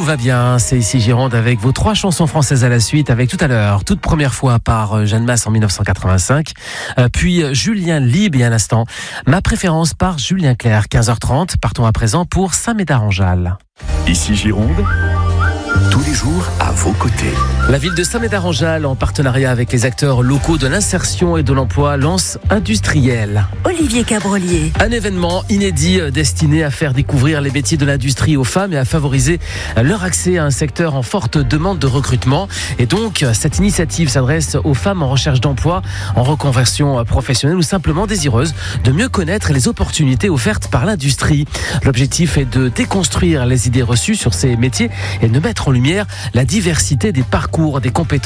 va bien, c'est ici Gironde avec vos 3 chansons françaises à la suite, avec tout à l'heure, toute première fois par Jeanne Masse en 1985, puis Julien Lieb et à l'instant, ma préférence par Julien Clerc, 15h30. Partons à présent pour Saint-Médard-en-Jalles. Ici Gironde, tous les jours à vos côtés. La ville de Saint-Médard-en-Jalles, en partenariat avec les acteurs locaux de l'insertion et de l'emploi, lance Industriel. Olivier Cabrolier. Un événement inédit destiné à faire découvrir les métiers de l'industrie aux femmes et à favoriser leur accès à un secteur en forte demande de recrutement. Et donc, cette initiative s'adresse aux femmes en recherche d'emploi, en reconversion professionnelle ou simplement désireuses de mieux connaître les opportunités offertes par l'industrie. L'objectif est de déconstruire les idées reçues sur ces métiers et de mettre en lumière la diversité des parcours, des compétences